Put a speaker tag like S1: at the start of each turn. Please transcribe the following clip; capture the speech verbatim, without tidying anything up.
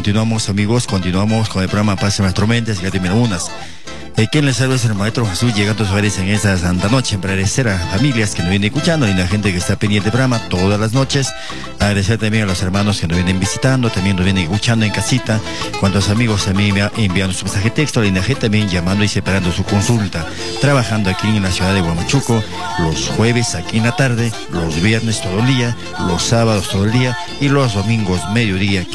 S1: continuamos, amigos, continuamos con el programa Paz en las Tormentas, que terminó unas. Eh, quien les salve es el Maestro Jesús, llegando a sus hogares en esta santa noche, para agradecer a las familias que nos vienen escuchando y a la gente que está pendiente del programa todas las noches. Agradecer también a los hermanos que nos vienen visitando, también nos vienen escuchando en casita. Cuantos amigos también me enviando su mensaje de texto, la gente también llamando y separando su consulta. Trabajando aquí en la ciudad de Huamachuco, los jueves aquí en la tarde, los viernes todo el día, los sábados todo el día y los domingos mediodía.